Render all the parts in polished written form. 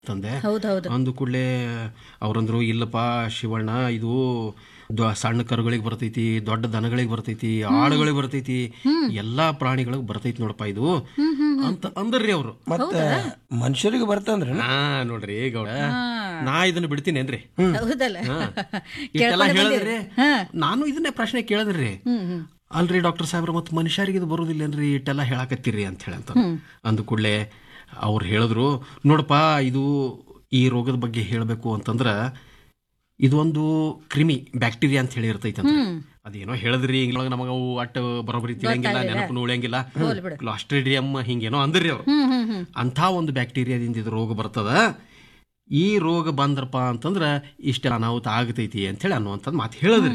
ತಂದೆ. ಹೌದೌದು. ಅಂದು ಕೂಡಲೇ ಅವ್ರಂದ್ರು ಇಲ್ಲಪ್ಪ ಶಿವಣ್ಣ, ಇದು ಸಣ್ಣ ಕರುಗಳಿಗೆ ಬರ್ತೈತಿ, ದೊಡ್ಡ ದನಗಳಿಗೆ ಬರ್ತೈತಿ, ಆಳುಗಳಿಗೆ ಬರ್ತೈತಿ, ಎಲ್ಲಾ ಪ್ರಾಣಿಗಳಿಗೆ ಬರ್ತೈತಿ ನೋಡಪ್ಪ ಇದು ಅಂತ ಅಂದ್ರಿ ಅವ್ರು. ಮತ್ತೆ ಮನುಷ್ಯರಿಗೆ ಬರ್ತಂದ್ರೆ ನೋಡ್ರಿ ಗೌಡ, ನಾ ಇದನ್ನ ಬಿಡ್ತೀನೇನ್ರಿ? ಹೌದಲ್ಲ, ಇಷ್ಟೆಲ್ಲ ಹೇಳಿದ್ರಿ, ನಾನು ಇದನ್ನೇ ಪ್ರಶ್ನೆ ಕೇಳಿದ್ರಿ, ಅಲ್ರಿ ಡಾಕ್ಟರ್ ಸಾಹೇಬ್ರ, ಮತ್ ಮನುಷ್ಯರಿಗೆ ಇದು ಬರುದಿಲ್ಲೇನ್ರಿ ಇಟ್ಟೆಲ್ಲ ಹೇಳಾಕತ್ತೀರಿ ಅಂತ ಹೇಳಿ ಅಂತ ಅಂದ ಕೂಡಲೇ ಅವ್ರು ಹೇಳಿದ್ರು, ನೋಡಪ್ಪ ಇದು ಈ ರೋಗದ ಬಗ್ಗೆ ಹೇಳಬೇಕು ಅಂತಂದ್ರ ಇದು ಒಂದು ಕ್ರಿಮಿ ಬ್ಯಾಕ್ಟೀರಿಯಾ ಅಂತ ಹೇಳಿ ಇರ್ತೈತೆ ಅಂತ. ಅದೇನೋ ಹೇಳಿದ್ರಿ ಇಂಗ್ಲೊಳಗ ನಮಗ ಅವು ಅಟ್ಟ ಬರೋಬ್ಬರಿ ತಿಳಿಯಂಗಿಲ್ಲ, ನೆನಪು ಉಳಿಯಂಗಿಲ್ಲ, ಕ್ಲಾಸ್ಟ್ರಿಡಿಯಂ ಹಿಂಗೇನೋ ಅಂದ್ರಿ ಅವ್ರು. ಅಂಥ ಒಂದು ಬ್ಯಾಕ್ಟೀರಿಯಾದಿಂದ ಇದು ರೋಗ ಬರ್ತದ. ಈ ರೋಗ ಬಂದ್ರಪ್ಪ ಅಂತಂದ್ರ ಇಷ್ಟ ಅನಾಹುತ ಆಗತೈತಿ ಅಂತ ಹೇಳಿ ಅನ್ನುವಂಥದ್ದು ಮಾತು ಹೇಳಿದ್ರಿ.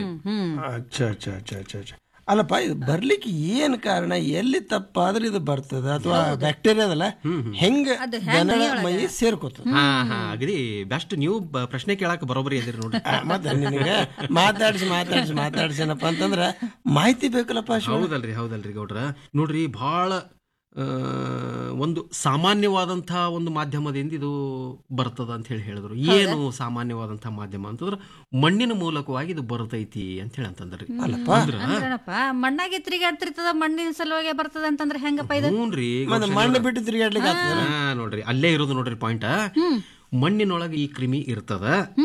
ಅಲ್ಲಪ್ಪ, ಇದು ಬರ್ಲಿಕ್ಕೆ ಏನ್ ಕಾರಣ, ಎಲ್ಲಿ ತಪ್ಪಾದ್ರೆ ಇದು ಬರ್ತದ ಅಥವಾ ಬ್ಯಾಕ್ಟೀರಿಯಾದಲ್ಲ ಹೆಂಗ ಜನರ ಮೈ ಸೇರ್ಕೋತದ? ಅಗದಿ ಬೆಸ್ಟ್. ನೀವು ಪ್ರಶ್ನೆ ಕೇಳಾಕ ಬರೋಬ್ಬರಿ ಅದಿರಿ ನೋಡ್ರಿ. ಮತ್ತೆ ನಿನಗೆ ಮಾತಾಡ್ಸೇನಪ್ಪ ಅಂತಂದ್ರ ಮಾಹಿತಿ ಬೇಕಲ್ಲಪ್ಪ. ಹೌದಲ್ರಿ ಗೌಡ್ರ. ನೋಡ್ರಿ, ಬಹಳ ಒಂದು ಸಾಮಾನ್ಯವಾದಂತಹ ಒಂದು ಮಾಧ್ಯಮದಿಂದ ಇದು ಬರ್ತದ ಅಂತ ಹೇಳಿ ಹೇಳಿದ್ರು. ಏನು ಸಾಮಾನ್ಯವಾದಂತಹ ಮಾಧ್ಯಮ ಅಂತಂದ್ರ ಮಣ್ಣಿನ ಮೂಲಕವಾಗಿ ಇದು ಬರ್ತೈತಿ ಅಂತ ಹೇಳಿ ಅಂತಂದ್ರಿ. ಮಣ್ಣಾಗಿ ತಿರುಗಾಡ್ತಿರ್ತದ, ಮಣ್ಣಿನ ಸಲುವಾಗಿ ಬರ್ತದ ಅಂತಂದ್ರೆ ಹೆಂಗಪ್ಪ ಇದು? ಹ್ಞೂನ್ರಿ, ಮಣ್ಣು ಬಿಟ್ಟು ತಿರುಗಾಡ್ಲಿಕ್ಕೆ ನೋಡ್ರಿ ಅಲ್ಲೇ ಇರೋದು ನೋಡ್ರಿ ಪಾಯಿಂಟ್. ಮಣ್ಣಿನೊಳಗೆ ಈ ಕ್ರಿಮಿ ಇರ್ತದ.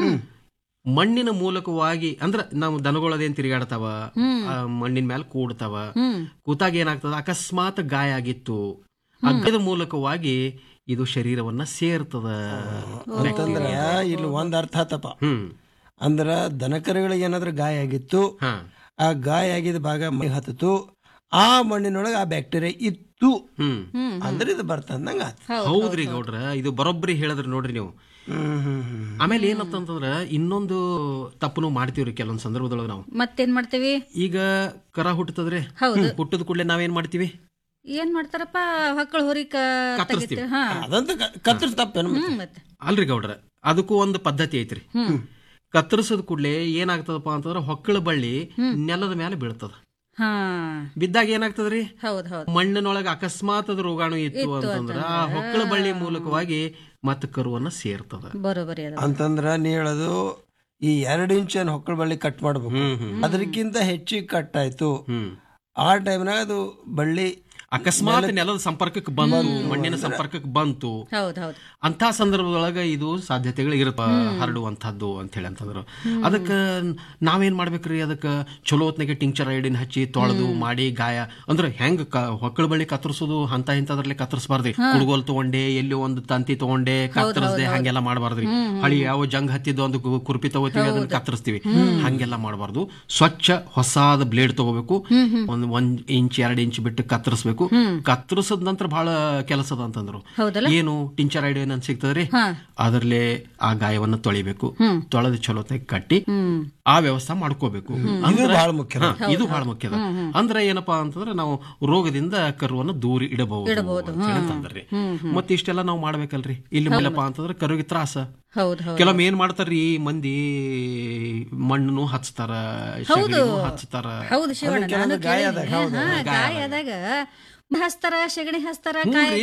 ಮಣ್ಣಿನ ಮೂಲಕವಾಗಿ ಅಂದ್ರ ನಾವು ದನಗಳದೇನ್ ತಿರುಗಾಡ್ತಾವ, ಮಣ್ಣಿನ ಮೇಲೆ ಕೂಡ್ತಾವ, ಕೂತಾಗ ಏನಾಗ್ತದ, ಅಕಸ್ಮಾತ್ ಗಾಯ ಆಗಿತ್ತು, ಅಗ್ಗದ ಮೂಲಕವಾಗಿ ಇದು ಶರೀರವನ್ನ ಸೇರ್ತದ. ಅಂತಂದ್ರ ಇಲ್ಲಿ ಒಂದ್ ಅರ್ಥ ಆತಪ್ಪ. ಅಂದ್ರ ದನಕರುಗಳಿಗೆ ಏನಾದ್ರೂ ಗಾಯ ಆಗಿತ್ತು, ಆ ಗಾಯ ಆಗಿದ ಭಾಗ ಮೈ ಹತ್ತಿತು, ಆ ಮಣ್ಣಿನೊಳಗೆ ಆ ಬ್ಯಾಕ್ಟೀರಿಯಾ ಇತ್ತು ಅಂದ್ರೆ ಇದು ಬರ್ತಂದಂಗ. ಹೌದ್ರಿ ಗೌಡ್ರ, ಇದು ಬರೋಬ್ಬರಿ ಹೇಳಿದ್ರಿ ನೋಡ್ರಿ ನೀವು. ಆಮೇಲೆ ಏನಂತಂದ್ರ ಇನ್ನೊಂದು ತಪ್ಪು ಮಾಡ್ತೀವ್ರಿ ಕೆಲವೊಂದ್ ಸಂದರ್ಭದೊಳಗ. ನಾವು ಮತ್ತೇನ್ ಮಾಡ್ತೀವಿ? ಈಗ ಕರ ಹುಟ್ಟತದ್ರಿ, ಹುಟ್ಟದ ಕೂಡಲೇ ನಾವೇನ್ ಮಾಡ್ತೀವಿ? ಏನ್ ಮಾಡ್ತಾರಪ್ಪ, ಹೊಕ್ಕಳ ಹೊರಿ ಕತ್ತರಿಸ್ತೀವಿ. ಕತ್ತರಿಸ್ ತಪ್ಪೇನು ಅಲ್ರಿ ಗೌಡ್ರ, ಅದಕ್ಕೂ ಒಂದು ಪದ್ಧತಿ ಐತ್ರಿ. ಕತ್ತರಿಸದ ಕೂಡಲೇ ಏನಾಗ್ತದಪ್ಪ ಅಂತಂದ್ರ ಹೊಕ್ಕಳ ಬಳ್ಳಿ ನೆಲದ ಮೇಲೆ ಬೀಳ್ತದ. ಬಿದ್ದಾಗ ಏನಾಗ್ತದ್ರಿ, ಮಣ್ಣಿನೊಳಗ ಅಕಸ್ಮಾತ್ ಅದ ರೋಗಾಣು ಇತ್ತು ಅಂತಂದ್ರ ಆ ಹೊಕ್ಕಳ ಬಳ್ಳಿ ಮೂಲಕವಾಗಿ ಮತ್ತ ಕರುವನ್ನ ಸೇರ್ತದ. ಬರೋಬರಿ ಅಂತಂದ್ರ ನೀ ಹೇಳೋದು ಈ 2 ಇಂಚ್ ಹೊಕ್ಕಳ ಬಳ್ಳಿ ಕಟ್ ಮಾಡ್ಬೇಕು, ಅದಕ್ಕಿಂತ ಹೆಚ್ಚಿಗೆ ಕಟ್ ಆಯ್ತು, ಆ ಟೈಮ್ನಾಗ ಅದು ಬಳ್ಳಿ ಅಕಸ್ಮಾತ್ ನೆಲದ ಸಂಪರ್ಕಕ್ಕೆ ಬಂತು, ಮಣ್ಣಿನ ಸಂಪರ್ಕಕ್ಕೆ ಬಂತು, ಅಂತ ಸಂದರ್ಭದೊಳಗ ಇದು ಸಾಧ್ಯತೆಗಳು ಇರುತ್ತ ಹರಡುವಂತಹದ್ದು ಅಂತ ಹೇಳಿ ಅಂತಂದ್ರು. ಅದಕ್ಕ ನಾವೇನ್ ಮಾಡ್ಬೇಕ್ರಿ, ಅದಕ್ಕ ಚಲೋ ಹೊತ್ನಾಗೆ ಟಿಂಕ್ಚರ್ ಐಡಿನ್ ಹಚ್ಚಿ ತೊಳೆದು ಮಾಡಿ ಗಾಯ ಅಂದ್ರೆ ಹೆಂಗ್ ಹೊಕ್ಕಳ ಬಳ್ಳಿ ಕತ್ತರಿಸೋದು ಅಂತ ಇಂಥದ್ರಲ್ಲಿ ಕತ್ತರಿಸಬಾರ್ದ್ರಿ. ಕುಡುಗೋಲ್ ತಗೊಂಡೆ, ಎಲ್ಲಿ ಒಂದು ತಂತಿ ತಗೊಂಡೆ ಕತ್ತರಿಸದೆ ಹಂಗೆಲ್ಲ ಮಾಡಬಾರ್ದ್ರಿ. ಹಳಿ ಯಾವ ಜಂಗ್ ಹತ್ತಿದ್ದು ಒಂದು ಕುರ್ಪಿ ತಗೋತೀವಿ, ಅದನ್ನ ಕತ್ತರಿಸ್ತೀವಿ, ಹಂಗೆಲ್ಲ ಮಾಡಬಾರ್ದು. ಸ್ವಚ್ಛ ಹೊಸಾದ ಬ್ಲೇಡ್ ತಗೋಬೇಕು, 1 ಇಂಚ್ 2 ಇಂಚ್ ಬಿಟ್ಟು ಕತ್ತರಿಸ್ಬೇಕು. ಕತ್ತರಿಸದ ನಂತರ ಬಹಳ ಕೆಲಸದ ಅಂತಂದ್ರು. ಏನು ಟಿಂಚರ್ ಐಡಿಯಾ ಏನ್ ಸಿಗ್ತದ್ರಿ, ಅದರಲ್ಲೇ ಆ ಗಾಯವನ್ನ ತೊಳಿಬೇಕು, ತೊಳೆದು ಚಲೋತ್ತಾಗಿ ಕಟ್ಟಿ ಆ ವ್ಯವಸ್ಥೆ ಮಾಡ್ಕೋಬೇಕು. ಇದು ಬಹಳ ಮುಖ್ಯದ. ಅಂದ್ರೆ ಏನಪ್ಪಾ ಅಂತಂದ್ರೆ ನಾವು ರೋಗದಿಂದ ಕರುವನ್ನ ದೂರ ಇಡಬಹುದು ಅಂತಂದ್ರಿ. ಮತ್ತೆ ಇಷ್ಟೆಲ್ಲ ನಾವು ಮಾಡ್ಬೇಕಲ್ರಿ. ಇಲ್ಲಿ ಮೂಲಪ್ಪ ಅಂತಂದ್ರೆ ಕರುವಿಗೆ ತ್ರಾಸ. ಕೆಲವೊಮ್ಮೆ ಏನ್ ಮಾಡ್ತಾರ್ರಿ ಮಂದಿ, ಮಣ್ಣು ಹಚ್ತಾರ, ಹಚ್ತಾರ, ಹಸ್ತಾರ, ಸೆಗಣಿ ಹಸ್ತಾರ,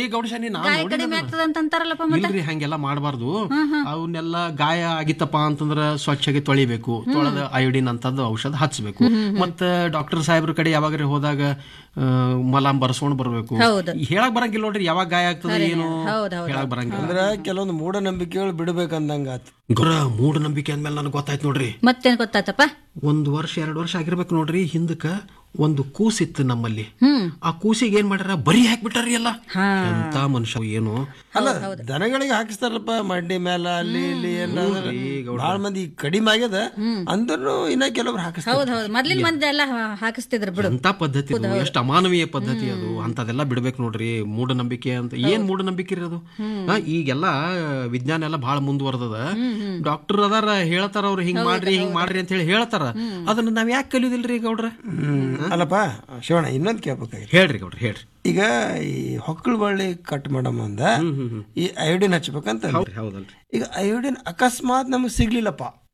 ಹಂಗೆಲ್ಲ ಮಾಡಬಾರ್ದು. ಅವನ್ನೆಲ್ಲ ಗಾಯ ಆಗಿತ್ತಪ್ಪ ಅಂತಂದ್ರ ಸ್ವಚ್ಛಗೆ ತೊಳಿಬೇಕು, ತೊಳೆದ ಅಯೋಡಿನ್ ಅಂತದ್ದು ಔಷಧ ಹಚ್ಬೇಕು. ಮತ್ತ ಡಾಕ್ಟರ್ ಸಾಹೇಬ್ರ ಕಡೆ ಯಾವಾಗ ಹೋದಾಗ ಮಲಾಮ್ ಬರ್ಸ್ಕೊಂಡ್ ಬರ್ಬೇಕು. ಹೇಳಕ್ ಬರಂಗಿಲ್ಲ ನೋಡ್ರಿ, ಯಾವಾಗ ಗಾಯ ಆಗ್ತದೆ ಏನು ಹೇಳಕ್ ಬರಂಗಿಲ್ಲ. ಅಂದ್ರ ಕೆಲವೊಂದು ಮೂಢನಂಬಿಕೆಗಳು ಬಿಡ್ಬೇಕಂದಂಗ ಗುರ. ಮೂಢನಂಬಿಕೆ ಅಂದ್ಮೇಲೆ ನನಗೆ ಗೊತ್ತಾಯ್ತು ನೋಡ್ರಿ. ಮತ್ತೇನ್ ಗೊತ್ತಾಯ್ತಪ್ಪ? 1 ವರ್ಷ 2 ವರ್ಷ ಆಗಿರ್ಬೇಕು ನೋಡ್ರಿ, ಹಿಂದಕ್ಕ ಒಂದು ಕೂಸಿತ್ತು ನಮ್ಮಲ್ಲಿ. ಆ ಕೂಸಿಗೆ ಏನ್ ಮಾಡ್ಯಾರ, ಬರೀ ಹಾಕ್ಬಿಟ್ಟಾರಿ ಎಲ್ಲ. ಎಂತ ಮನುಷ್ಯ ಏನು. ಅಲ್ಲ, ದನಗಳಿಗೆ ಹಾಕಿಸ್ತಾರಪ್ಪ ಮಡ್ಡಿ ಮೇಲ, ಅಲ್ಲಿ ಇಲ್ಲಿ ಬಹಳ ಮಂದಿ ಕಡಿಮೆ ಆಗ್ಯದ ಅಂದ್ರೂ ಇನ್ನ ಕೆಲವ್ರು ಹಾಕಿಸ್ತಾರೆ. ಮೊದ್ಲಿನ ಮಂದಿ ಎಲ್ಲ ಹಾಕಿಸ್ತಿದ್ರು ಬಿಡು. ಅಂತ ಪದ್ಧತಿ ಎಷ್ಟು ಅಮಾನವೀಯ ಪದ್ಧತಿ ಅದು. ಅಂತದೆಲ್ಲ ಬಿಡ್ಬೇಕು ನೋಡ್ರಿ. ಮೂಢನಂಬಿಕೆ ಅಂತ ಏನ್ ಮೂಢನಂಬಿಕೆ ಇರೋದು. ಈಗೆಲ್ಲ ವಿಜ್ಞಾನ ಎಲ್ಲ ಬಹಳ ಮುಂದುವರೆದದ. ಡಾಕ್ಟರ್ ಅದಾರ, ಹೇಳ್ತಾರ ಅವ್ರು ಹಿಂಗ್ ಮಾಡ್ರಿ ಹಿಂಗ್ ಮಾಡ್ರಿ ಅಂತ ಹೇಳಿ ಹೇಳ್ತಾರ. ಅದನ್ನ ನಾವ್ ಯಾಕೆ ಕಲಿಯೋದಿಲ್ರಿ ಗೌಡ್ರ? ಅಲ್ಲಪ್ಪ ಶಿವಣ್ಣ, ಇನ್ನೊಂದು ಕೇಳ್ಬೇಕಾಗಿ. ಹೇಳ್ರಿ ಗೌಡ್ರ ಹೇಳ್ರಿ. ಈಗ ಈ ಹೊಕ್ಕಳ ಬಳ್ಳಿ ಕಟ್ ಮಾಡಮಂದ ಈ ಅಯೋಡಿನ್ ಹಚ್ಬೇಕಂತ. ಹೌದಲ್ರಿ. ಈಗ ಅಯೋಡಿನ್ ಅಕಸ್ಮಾತ್ ನಮಗ್ ಸಿಗ್ಲಿಲ್ಲಪ್ಪ,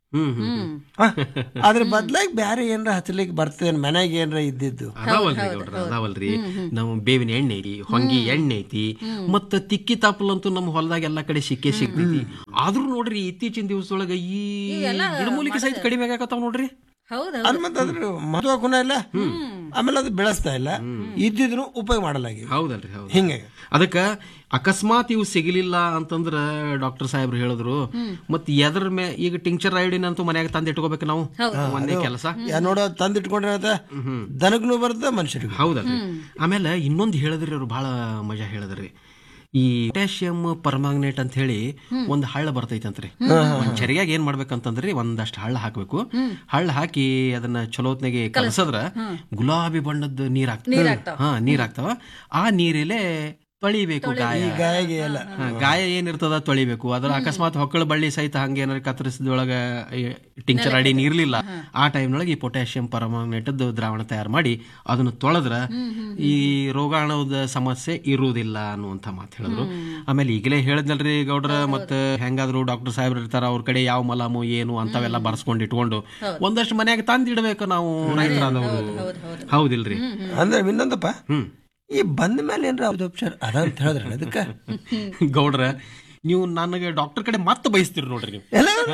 ಅದ್ರ ಬದ್ಲಾಗಿ ಬ್ಯಾರೆ ಏನ್ರ ಹಚ್ಚಲಿಕ್ಕೆ ಬರ್ತದೆ, ಮನ್ಯಾಗ ಏನ್ರ ಇದ್ದಿದ್ದು ಅದಾವಲ್ರಿ ಗೌಡ್ರ, ಅದಾವಲ್ರಿ. ನಾವು ಬೇವಿನ ಎಣ್ಣೆ ಐತಿ, ಹೊಂಗಿ ಎಣ್ಣೆ ಐತಿ, ಮತ್ತ ತಿಕ್ಕಿ ತಾಪಲಂತೂ ನಮ್ಮ ಹೊಲದಾಗ ಎಲ್ಲಾ ಕಡೆ ಸಿಗ್ತೈತಿ. ಆದ್ರೂ ನೋಡ್ರಿ ಇತ್ತೀಚಿನ ದಿವಸದೊಳಗ ಈ ಗಿಡಮೂಲಿಕೆ ಸಹಿತ ಕಡಿಮೆ ಆಗಾಕತ್ತಾವ ನೋಡ್ರಿ. ಅದ್ ಮತ್ತೆ ಅದ್ರ ಮಹತ್ವ ಗುಣ ಇಲ್ಲ, ಆಮೇಲೆ ಅದು ಬೆಳೆಸ್ತಾ ಇಲ್ಲ, ಇದ್ದಿದ್ರು ಉಪಯೋಗ ಮಾಡಲಾಗಿ. ಹೌದಲ್ರಿ, ಹೌದು. ಹಿಂಗೆ ಅದಕ್ಕ ಅಕಸ್ಮಾತ್ ಇವು ಸಿಗಲಿಲ್ಲ ಅಂತಂದ್ರ ಡಾಕ್ಟರ್ ಸಾಹೇಬ್ರು ಹೇಳಿದ್ರು, ಮತ್ ಎದ್ರ ಈಗ ಟಿಂಕ್ಚರ್ ಐಡಿನ್ ಅಂತೂ ಮನ್ಯಾಗ ತಂದ್ ಇಟ್ಕೋಬೇಕು ನಾವು, ಒಂದೇ ಕೆಲಸ. ನೋಡ ತಂದಿಟ್ಕೊಂಡ್ರೆ ದನಗ್ನು ಬರ್ತದೆ, ಮನುಷ್ಯರಿಗೆ. ಹೌದಲ್ರಿ. ಆಮೇಲೆ ಇನ್ನೊಂದು ಹೇಳಿದ್ರಿ ಅವ್ರು, ಬಹಳ ಮಜಾ ಹೇಳಿದ್ರಿ. ಈ ಪೊಟ್ಯಾಷಿಯಂ ಪರ್ಮಾಂಗನೇಟ್ ಅಂತ ಹೇಳಿ ಒಂದ್ ಹಳ್ಳ ಬರ್ತೈತಂತ್ರಿ. ಒಂದ್ ಚರಿಯಾಗ ಏನ್ ಮಾಡ್ಬೇಕಂತಂದ್ರಿ, ಒಂದಷ್ಟು ಹಳ್ಳ ಹಾಕ್ಬೇಕು. ಹಳ್ಳ ಹಾಕಿ ಅದನ್ನ ಚಲೋತ್ನಾಗೆ ಕಲಸದ್ರ ಗುಲಾಬಿ ಬಣ್ಣದ ನೀರ್ ಆಗ್ತಾವ. ಆ ನೀರಲ್ಲೇ ತೊಳಿಬೇಕು ಗಾಯ ಏನಿರ್ತದ ತೊಳಿಬೇಕು. ಅದ್ರ ಅಕಸ್ಮಾತ್ ಹೊಕ್ಕಳ ಬಳ್ಳಿ ಸಹಿತ ಹಂಗೆ ಏನಾರ ಕತ್ತರಿಸಿದೊಳಗ ಟಿಂಕ್ಚರ್ ಅಡಿ ನೀರ್ಲಿಲ್ಲ, ಆ ಟೈಮ್ನೊಳಗೆ ಈ ಪೊಟ್ಯಾಷಿಯಂ ಪರ್ಮಾಂಗನೇಟ್ ದ್ರಾವಣ ತಯಾರು ಮಾಡಿ ಅದನ್ನ ತೊಳೆದ್ರ ಈ ರೋಗಾಣುದ ಸಮಸ್ಯೆ ಇರುವುದಿಲ್ಲ ಅನ್ನುವಂತ ಮಾತು ಹೇಳಿದ್ರು. ಆಮೇಲೆ ಈಗಲೇ ಹೇಳಿದ್ನಲ್ರಿ ಗೌಡ್ರ, ಮತ್ತೆ ಹೆಂಗಾದ್ರು ಡಾಕ್ಟರ್ ಸಾಹೇಬ್ರು ಇರ್ತಾರ, ಅವ್ರ ಕಡೆ ಯಾವ ಮಲಾಮು ಏನು ಅಂತವೆಲ್ಲ ಬರ್ಸ್ಕೊಂಡು ಇಟ್ಕೊಂಡು ಒಂದಷ್ಟು ಮನ್ಯಾಗ ತಂದಿಡ್ಬೇಕು ನಾವು ರೈತರಾದವರು. ಹೌದಿಲ್ರಿ? ಅಂದ್ರೆ ಇನ್ನೊಂದಪ್ಪ, ಈ ಬಂದ ಮೇಲೆ ಏನ್ರ ಉಪಚಾರ ಅದ ಅಂತ ಹೇಳಿದ್ರ ಅದಕ್ಕ ಗೌಡ್ರ, ನೀವು ನನಗೆ ಡಾಕ್ಟರ್ ಕಡೆ ಮತ್ತೆ ಬಯಸ್ತೀರಿ ನೋಡ್ರಿ ನೀವು.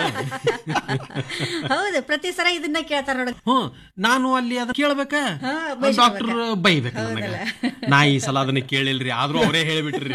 ಹೌದು, ಪ್ರತಿ ಸಲ ಇದನ್ನ ಕೇಳ್ತಾರ ನೋಡಿ. ನಾನು ಅಲ್ಲಿ ಅದ ಕೇಳ್ಬೇಕ, ಡಾಕ್ಟರ್ ಬೈಬೇಕ ನನಗ. ನಾ ಈ ಸಲ ಅದನ್ನ ಕೇಳಿಲ್ರಿ, ಆದ್ರೂ ಅವರೇ ಹೇಳಿಬಿಟ್ರಿ.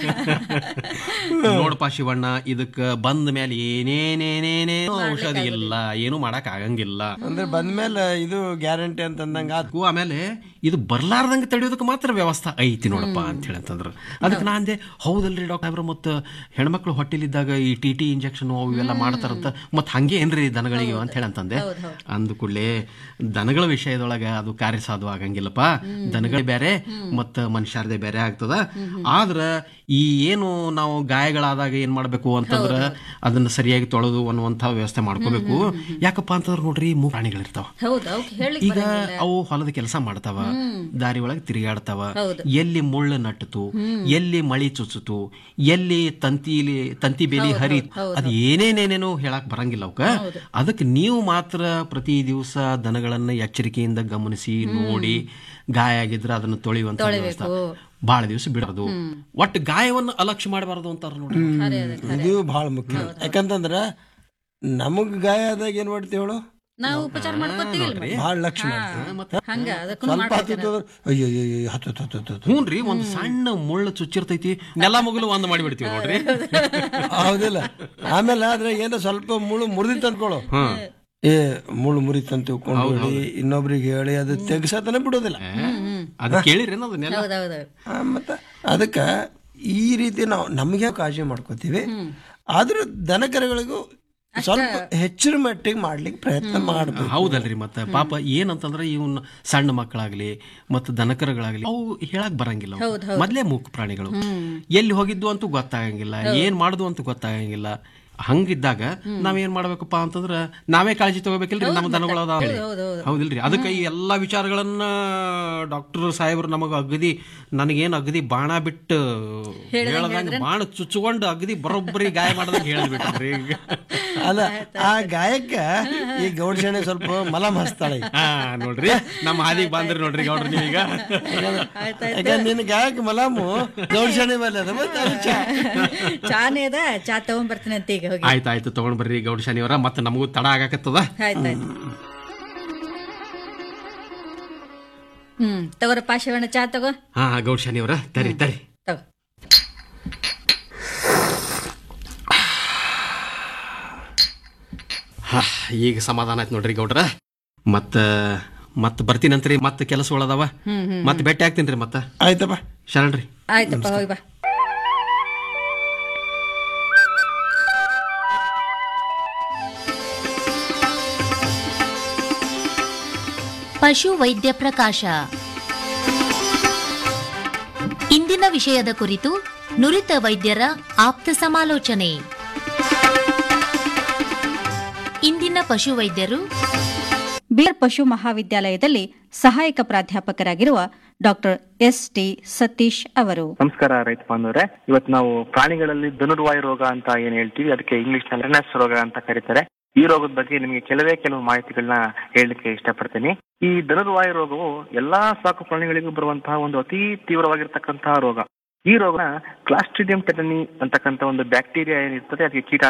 ನೋಡಪ್ಪ ಶಿವಣ್ಣ, ಇದಕ್ಕ ಬಂದ ಮೇಲೆ ಏನೇನೇನೇನೇನೋ ಔಷಧಿ ಇಲ್ಲ, ಏನು ಮಾಡಕ್ ಆಗಂಗಿಲ್ಲ. ಅಂದ್ರೆ ಬಂದ್ಮೇಲೆ ಇದು ಗ್ಯಾರಂಟಿ ಅಂತಂದಂಗ. ಆಮೇಲೆ ಇದು ಬರ್ಲಾರ್ದಂಗ ತಡೆಯೋದಕ್ಕೆ ಮಾತ್ರ ವ್ಯವಸ್ಥೆ ಐತಿ ನೋಡಪ್ಪ ಅಂತ ಹೇಳಿ ಅಂತಂದ್ರ. ಅದಕ್ಕೆ ನಾ ಅಂದೆ, ಹೌದಲ್ರಿ ಡಾಕ್ಟರ್, ಮತ್ತ ಹೆಣ್ಮಕ್ಳು ಹೊಟ್ಟಿಲಿದ್ದಾಗ ಈ ಟಿ ಇಂಜೆಕ್ಷನ್ ಅವು ಇವೆಲ್ಲ ಮಾಡ್ತಾರಂತ, ಮತ್ ಹಂಗೆ ಏನ್ರಿ ದನಗಳಿಗೆ ಅಂತ ಹೇಳಿ ಅಂತಂದೆ. ಅಂದ ಕೂಡಲೇ ದನಗಳ ವಿಷಯದೊಳಗ ಅದು ಕಾರ್ಯಸಾಧು ಆಗಂಗಿಲ್ಲಪ್ಪ. ದನಗಳೇ ಬೇರೆ ಮತ್ತ ಮನುಷ್ಯರದೇ ಬೇರೆ ಆಗ್ತದ. ಆದ್ರ ಈ ಏನು ನಾವು ಗಾಯಗಳಾದಾಗ ಏನ್ ಮಾಡ್ಬೇಕು ಅಂತಂದ್ರ ಅದನ್ನ ಸರಿಯಾಗಿ ತೊಳೆದು ಅನ್ನುವಂತ ವ್ಯವಸ್ಥೆ ಮಾಡ್ಕೋಬೇಕು. ಯಾಕಪ್ಪ ಅಂತಂದ್ರ ನೋಡ್ರಿ, ಪ್ರಾಣಿಗಳಿರ್ತಾವ. ಈಗ ಅವು ಹೊಲದ ಕೆಲಸ ಮಾಡ್ತಾವ, ದಾರಿ ಒಳಗೆ ತಿರುಗಾಡ್ತಾವ, ಎಲ್ಲಿ ಮುಳ್ಳು ನಟ್ಟತು, ಎಲ್ಲಿ ಮಳಿ ಚುಚ್ಚುತು, ಎಲ್ಲಿ ತಂತಿ ಬೇಲಿ ಹರಿ, ಅದ್ ಏನೇನೇನೇನೋ ಹೇಳಕ್ ಬರಂಗಿಲ್ಲ ಅವಕ್ಕ. ಅದಕ್ಕೆ ನೀವು ಮಾತ್ರ ಪ್ರತಿ ದಿವಸ ದನಗಳನ್ನ ಎಚ್ಚರಿಕೆಯಿಂದ ಗಮನಿಸಿ ನೋಡಿ, ಗಾಯ ಆಗಿದ್ರೆ ಅದನ್ನ ತೊಳೆಯುವಂತ ವ್ಯವಸ್ಥೆ ಬಹಳ ದಿವಸ ಬಿಡೋದು. ಒಟ್ಟು ಗಾಯವನ್ನು ಅಲಕ್ಷ್ಯ ಮಾಡಬಾರದು ಅಂತಾರ ನೋಡಿ. ಇದು ಬಹಳ ಮುಖ್ಯ. ಯಾಕಂತಂದ್ರ ನಮಗ್ ಗಾಯ ಆದಾಗ ಏನ್ ಮಾಡ್ತೀವಳು, ನಾವು ಉಪಚಾರ ಮಾಡ್ಕೊತೀವಿ, ಬಹಳ ಲಕ್ಷ್ಯ ಹ್ಞೂನ್ರಿ. ಒಂದ್ ಸಣ್ಣ ಮುಳ್ಳು ಚುಚ್ಚಿರ್ತೈತಿ, ನೆಲ ಮುಗಲು ಒಂದ್ ಮಾಡಿಬಿಡ್ತೀವಿ ನೋಡ್ರಿ. ಹೌದಿಲ್ಲ? ಆಮೇಲೆ ಆದ್ರೆ ಏನೋ ಸ್ವಲ್ಪ ಮುಳ್ಳು ಮುರಿದಿತ್ತು ಅಂದ್ಕೊಳ್ಳೋ, ಮುಳ್ಳು ಮುರಿತಂತ ತಿಳ್ಕೊಂಡು ಇನ್ನೊಬ್ರಿಗೆ ಹೇಳಿ ಅದು ತೆಗ್ಸತನ ಬಿಡೋದಿಲ್ಲ. ಅದ ಕೇಳಿರಿ ಮತ್ತ ಅದಕ್ಕ ಈ ರೀತಿ ನಾವು ನಮ್ಗೆ ಕಾಳಜಿ ಮಾಡ್ಕೋತೀವಿ. ಆದ್ರೂ ದನಕರುಗಳಿಗೂ ಸ್ವಲ್ಪ ಹೆಚ್ಚಿನ ಮಟ್ಟಿಗೆ ಮಾಡ್ಲಿಕ್ಕೆ ಪ್ರಯತ್ನ ಮಾಡ್ಬೇಕು. ಹೌದಲ್ರಿ? ಮತ್ತೆ ಪಾಪ ಏನಂತಂದ್ರೆ ಇವನ್ ಸಣ್ಣ ಮಕ್ಕಳಾಗ್ಲಿ ಮತ್ತ ದನಕರಗಳಾಗ್ಲಿ ಅವು ಹೇಳಕ್ ಬರಂಗಿಲ್ಲ. ಮೊದ್ಲೇ ಮೂಕ ಪ್ರಾಣಿಗಳು, ಎಲ್ಲಿ ಹೋಗಿದ್ದು ಅಂತೂ ಗೊತ್ತಾಗಂಗಿಲ್ಲ, ಏನ್ ಮಾಡುದು ಅಂತ ಗೊತ್ತಾಗಂಗಿಲ್ಲ. ಹಂಗಿದ್ದಾಗ ನಾವೇನ್ ಮಾಡ್ಬೇಕಪ್ಪ ಅಂತಂದ್ರ ನಾವೇ ಕಾಳಜಿ ತಗೋಬೇಕಿಲ್ರಿ ನಮ್ಮ ದನಗಳು. ಹೌದಿಲ್ರಿ? ಅದಕ್ಕೆ ಈ ಎಲ್ಲಾ ವಿಚಾರಗಳನ್ನ ಡಾಕ್ಟರ್ ಸಾಹೇಬ್ರು ನಮಗ ಅಗದಿ, ನನಗೇನ್ ಅಗದಿ ಬಾಣ ಬಿಟ್ಟು ಹೇಳದಂಗ, ಬಾಣ ಚುಚ್ಕೊಂಡು ಅಗದಿ ಬರೋಬ್ಬರಿ ಗಾಯ ಮಾಡದಂಗ ಹೇಳಿದ್ಬಿಟ್ರಿ. ಅಲ್ಲ, ಆ ಗಾಯಕ್ಕ ಈ ಗೌಡ್ಸಣೆ ಸ್ವಲ್ಪ ಮಲಮ್ ಹಚ್ತಾಳೆ. ನೋಡ್ರಿ, ನಮ್ಮ ಹಾದಿಗೆ ಬಂದ್ರಿ ನೋಡ್ರಿ ಗೌಡ್ರಿ ನೀವೀಗ. ನಿನ್ ಗಾಯಕ್ಕೆ ಮಲಾಮು ಗೌಡ್ಸಣೆ ಮೇಲೆ ಚಾನೇ ಅದ, ಚಾ ತಗೊಂಡ್ಬರ್ತೀನಿ ಅಂತ ಈಗ. ಆಯ್ತಾಯ್ತು, ತಗೊಂಡ್ ಬರ್ರಿ ಗೌಡಶಾನಿಯವರ, ಮತ್ತೆ ನಮಗೂ ತಡ ಆಗಾಕತ್ತದ. ತಗೋರಪ್ಪ ಶಿವಣ್ಣ, ಚಾ ತಗೋ. ಹಾ ಗೌಡಶಾನಿಯವರ, ತರಿ ತರಿ ತಗೋ. ಈಗ ಸಮಾಧಾನ ಆಯ್ತು ನೋಡ್ರಿ ಗೌಡ್ರ. ಮತ್ತ ಬರ್ತೀನಂತ್ರಿ, ಮತ್ತೆ ಕೆಲಸಗಳದಾವ, ಮತ್ತೆ ಭೇಟಿ ಆಗ್ತೀನ್ರಿ. ಮತ್ತ ಆಯ್ತಪ್ಪ, ಶರಣ್ರಿ. ಆಯ್ತಪ್ಪ, ಹೋಗಿ ಬಾ. ಪಶು ವೈದ್ಯ ಪ್ರಕಾಶ. ಇಂದಿನ ವಿಷಯದ ಕುರಿತು ನುರಿತ ವೈದ್ಯರ ಆಪ್ತ ಸಮಾಲೋಚನೆ. ಇಂದಿನ ಪಶು ವೈದ್ಯರು ಬೀದರ್ ಪಶು ಮಹಾವಿದ್ಯಾಲಯದಲ್ಲಿ ಸಹಾಯಕ ಪ್ರಾಧ್ಯಾಪಕರಾಗಿರುವ ಡಾಕ್ಟರ್ ಎಸ್.ಟಿ. ಸತೀಶ್ ಅವರು. ನಮಸ್ಕಾರ ರೈತ ಬಾಂಧವರೇ. ಇವತ್ತು ನಾವು ಪ್ರಾಣಿಗಳಲ್ಲಿ ಧನುರ್ವಾಯು ರೋಗ ಅಂತ ಏನ್ ಹೇಳ್ತೀವಿ, ಅದಕ್ಕೆ ಇಂಗ್ಲಿಷ್ ನಲ್ಲಿ ರೆನೆಸ್ ರೋಗ ಅಂತ ಕರೀತಾರೆ. ಈ ರೋಗದ ಬಗ್ಗೆ ನಿಮಗೆ ಕೆಲವು ಮಾಹಿತಿಗಳನ್ನ ಹೇಳಲಿಕ್ಕೆ ಇಷ್ಟಪಡ್ತೀನಿ. ಈ ಧನುರ್ವಾಯು ರೋಗವು ಎಲ್ಲಾ ಸಾಕು ಪ್ರಾಣಿಗಳಿಗೂ ಬರುವಂತಹ ಒಂದು ಅತಿ ತೀವ್ರವಾಗಿರ್ತಕ್ಕಂತಹ ರೋಗ. ಈ ರೋಗ ಕ್ಲಾಸ್ಟ್ರಿಡಿಯಂ ಟೆಟನಿ ಅಂತಕ್ಕಂಥ ಒಂದು ಬ್ಯಾಕ್ಟೀರಿಯಾ ಏನಿರ್ತದೆ ಅದಕ್ಕೆ ಕೀಟ